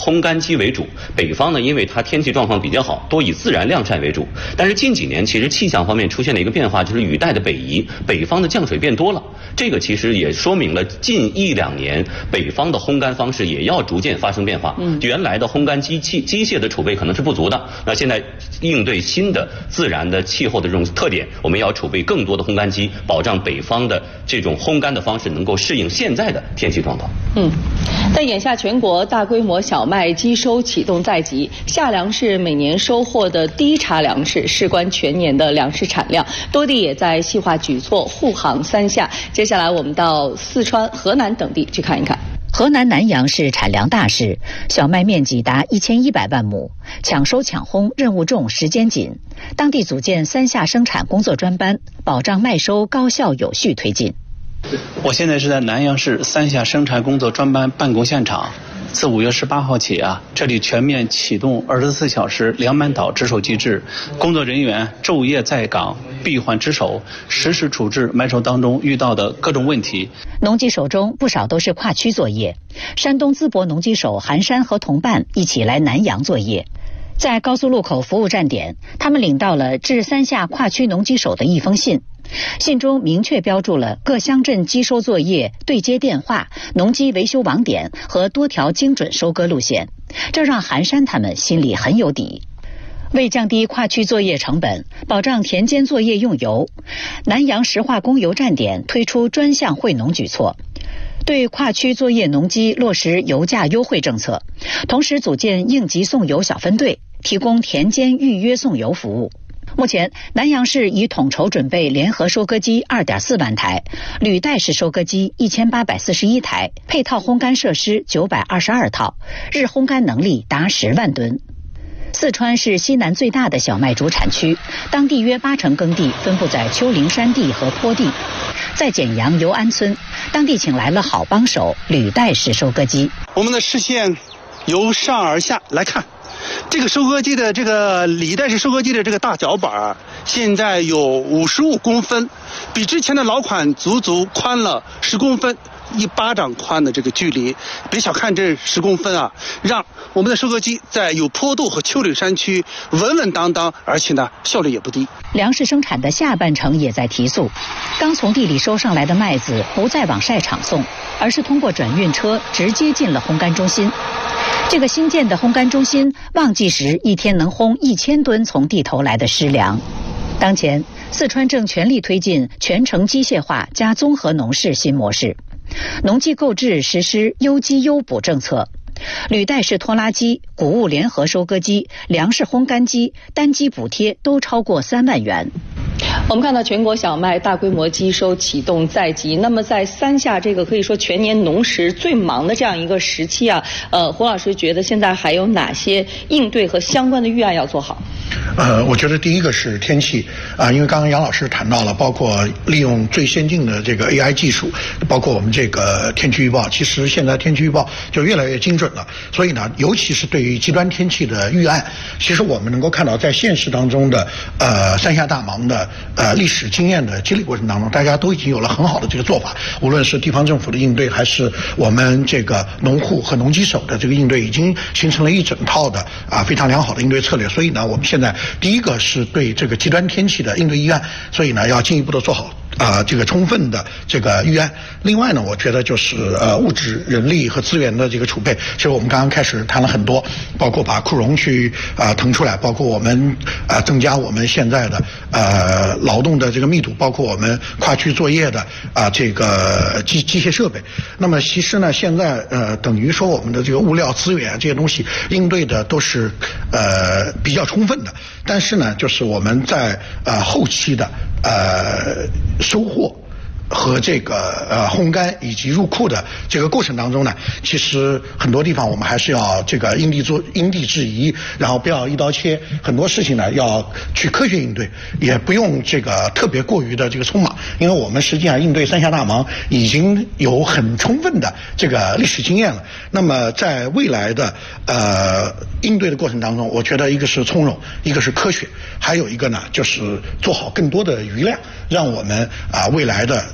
烘干机为主，北方呢因为它天气状况比较好，多以自然晾晒为主。但是近几年其实气象方面出现了一个变化，就是雨带的北移，北方的降水变多了。这个其实也说明了近1-2年北方的烘干方式也要逐渐发生变化。原来的烘干机械的储备可能是不足的，那现在应对新的自然的气候的这种特点，我们要储备更多的烘干机，保障北方的这种烘干的方式能够适应现在的天气状况。 但眼下全国大规模小麦机收启动在即，夏粮是每年收获的第一茬粮食，事关全年的粮食产量，多地也在细化举措，护航三下。接下来我们到四川、河南等地去看一看。 河南南阳是产粮大市，小麦面积达1100万亩，抢收抢烘任务重，时间紧。当地组建3下生产工作专班，保障麦收高效有序推进。 我现在是在南阳市3下生产工作专班办公现场。自5月18号起这里全面启动24小时粮满岛值守机制，工作人员昼夜在岗，闭环值守，实时处置麦收当中遇到的各种问题。 农机手中不少都是跨区作业，山东淄博农机手韩山和同伴一起来南阳作业。在高速路口服务站点，他们领到了致3下跨区农机手的一封信。信中明确标注了各乡镇机收作业、对接电话、农机维修网点和多条精准收割路线，这让韩山他们心里很有底。为降低跨区作业成本，保障田间作业用油，南阳石化工油站点推出专项惠农举措，对跨区作业农机落实油价优惠政策，同时组建应急送油小分队，提供田间预约送油服务。目前，南阳市已统筹准备联合收割机2.4万台，履带式收割机1841台，配套烘干设施922套，日烘干能力达10万吨。四川是西南最大的小麦主产区，当地约80%耕地分布在丘陵山地和坡地。在简阳游安村，当地请来了好帮手履带式收割机。 我们的视线由上而下来看，这个收割机的这个履带式收割机的这个大脚板现在有55公分，比之前的老款足宽了10公分，1巴掌宽的这个距离。别小看这10公分让我们的收割机在有坡度和丘陵山区稳稳当当，而且呢效率也不低。 粮食生产的下半程也在提速，刚从地里收上来的麦子不再往晒场送，而是通过转运车直接进了烘干中心。这个新建的烘干中心旺季时一天能烘1000吨从地头来的湿粮。当前四川正全力推进全程机械化加综合农事新模式，农机购置实施优机优补政策，履带式拖拉机、谷物联合收割机、粮食烘干机单机补贴都超过3万元。 我们看到全国小麦大规模机收启动在即，那么在3下这个可以说全年农时最忙的这样一个时期胡老师觉得现在还有哪些应对和相关的预案要做好？ 我觉得第一个是天气因为刚刚杨老师谈到了，包括利用最先进的这个 AI 技术，包括我们这个天气预报，其实现在天气预报就越来越精准了。所以呢，尤其是对于极端天气的预案，其实我们能够看到在现实当中的3下大忙的历史经验的积累过程当中，大家都已经有了很好的这个做法，无论是地方政府的应对，还是我们这个农户和农机手的这个应对，已经形成了一整套的非常良好的应对策略。所以呢，我们现在第一个是对这个极端天气的应对预案，所以呢要进一步的做好这个充分的这个预案。另外呢，我觉得就是物质、人力和资源的这个储备。其实我们刚刚开始谈了很多，包括把库容去腾出来，包括我们增加我们现在的劳动的这个密度，包括我们跨区作业的这个机械设备。那么其实呢，现在等于说我们的这个物料资源这些东西应对的都是比较充分的。但是呢，就是我们在后期的收获和这个烘干以及入库的这个过程当中呢，其实很多地方我们还是要这个因地制宜，然后不要一刀切，很多事情呢要去科学应对，也不用这个特别过于的这个匆忙，因为我们实际上应对3下大忙已经有很充分的这个历史经验了。那么在未来的应对的过程当中，我觉得一个是从容，一个是科学，还有一个呢就是做好更多的余量，让我们未来的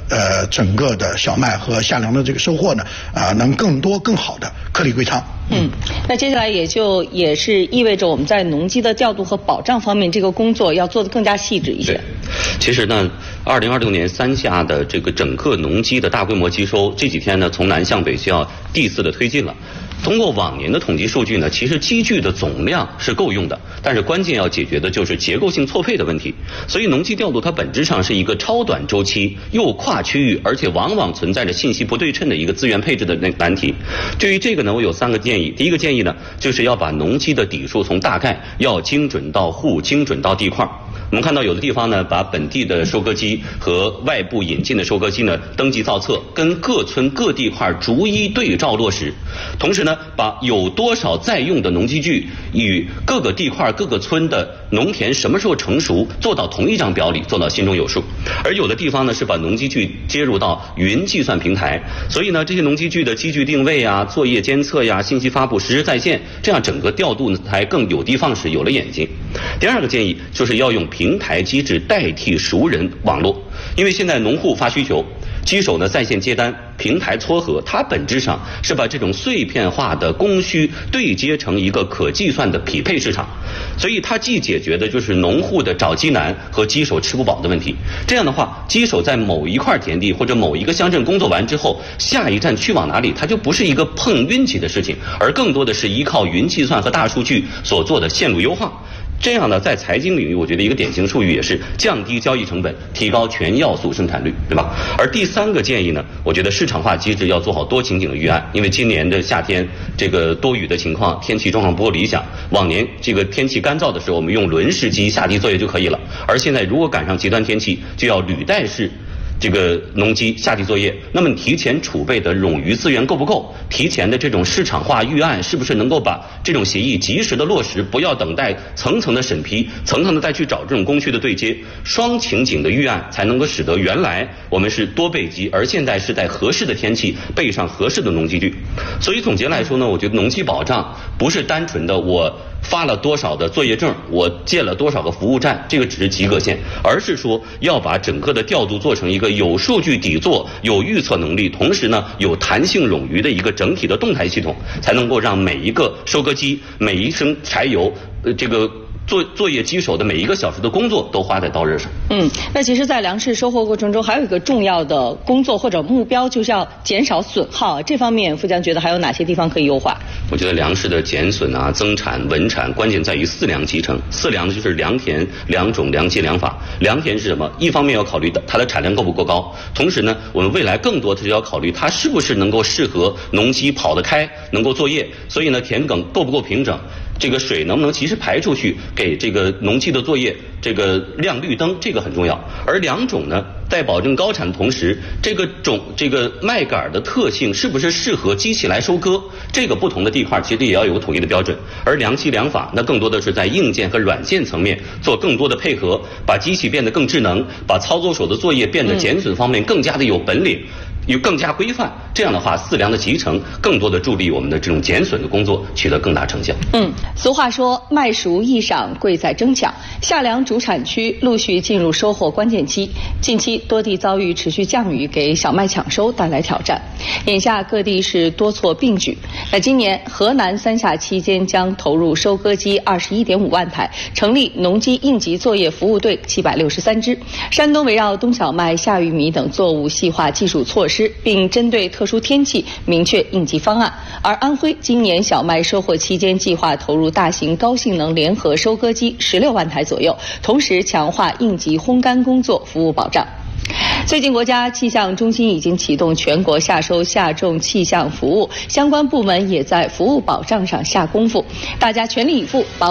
整个的小麦和夏粮的这个收获呢能更多更好的颗粒归仓。 那接下来也是意味着我们在农机的调度和保障方面，这个工作要做得更加细致一些。 其实呢，2026年3下的这个整个农机的大规模机收，这几天呢从南向北需要第4的推进了。通过往年的统计数据呢，其实机具的总量是够用的，但是关键要解决的就是结构性错配的问题。所以农机调度它本质上是一个超短周期又跨区域，而且往往存在着信息不对称的一个资源配置的难题。对于这个呢，我有3个建议。第一个建议呢，就是要把农机的底数从大概要精准到户，精准到地块。我们看到有的地方呢，把本地的收割机和外部引进的收割机呢登记造册，跟各村各地块逐一对照落实。同时呢，把有多少在用的农机具与各个地块各个村的农田什么时候成熟做到同一张表里，做到心中有数。而有的地方呢是把农机具接入到云计算平台，所以呢这些农机具的机具定位啊、作业监测呀、信息发布实时在线，这样整个调度呢才更有的放矢，有了眼睛。第2个建议就是要用平台机制代替熟人网络，因为现在农户发需求，机手呢在线接单，平台撮合，它本质上是把这种碎片化的供需对接成一个可计算的匹配市场，所以它既解决的就是农户的找机难和机手吃不饱的问题。这样的话，机手在某一块田地或者某一个乡镇工作完之后，下一站去往哪里，它就不是一个碰运气的事情，而更多的是依靠云计算和大数据所做的线路优化。这样呢，在财经领域，我觉得一个典型术语也是降低交易成本，提高全要素生产率，对吧？而第3个建议呢，我觉得市场化机制要做好多情景的预案，因为今年的夏天这个多雨的情况，天气状况不够理想。往年这个天气干燥的时候，我们用轮式机下地作业就可以了，而现在如果赶上极端天气，就要履带式这个农机下地作业。那么提前储备的冗余资源够不够？提前的这种市场化预案是不是能够把这种协议及时的落实，不要等待层层的审批，层层的再去找这种供需的对接，双情景的预案才能够使得原来我们是多备机，而现在是在合适的天气备上合适的农机具。所以总结来说呢，我觉得农机保障不是单纯的我发了多少的作业证，我建了多少个服务站，这个只是及格线，而是说要把整个的调度做成一个有数据底座、有预测能力，同时呢有弹性冗余的一个整体的动态系统，才能够让每一个收割机、每一升柴油，这个作业机手的每一个小时的工作都花在刀刃上。 那其实在粮食收获过程中还有一个重要的工作或者目标，就是要减少损耗。这方面副将觉得还有哪些地方可以优化？我觉得粮食的减损啊、增产、稳产，关键在于4粮集成。4粮就是良田、良种、良机、良法。良田是什么？一方面要考虑它的产量够不够高，同时呢，我们未来更多的是要考虑它是不是能够适合农机跑得开，能够作业。所以呢，田埂够不够平整？这个水能不能及时排出去，给这个农机的作业这个亮绿灯，这个很重要。而良种呢，在保证高产的同时，这个麦秆的特性是不是适合机器来收割，这个不同的地块其实也要有个统一的标准。而良机良法，那更多的是在硬件和软件层面做更多的配合，把机器变得更智能，把操作手的作业变得减损方面更加的有本领，有更加规范。这样的话，4粮的集成更多的助力我们的这种减损的工作取得更大成效。俗话说麦熟易赏，贵在争抢。夏粮主产区陆续进入收获关键期，近期多地遭遇持续降雨，给小麦抢收带来挑战。眼下各地是多措并举。那今年河南3下期间将投入收割机21.5万台，成立农机应急作业服务队763支。山东围绕冬小麦、夏玉米等作物细化技术措施，并针对特殊天气明确应急方案。而安徽今年小麦收获期间计划投入大型高性能联合收割机16万台左右，同时强化应急烘干工作服务保障。最近国家气象中心已经启动全国夏收夏种气象服务，相关部门也在服务保障上下功夫，大家全力以赴把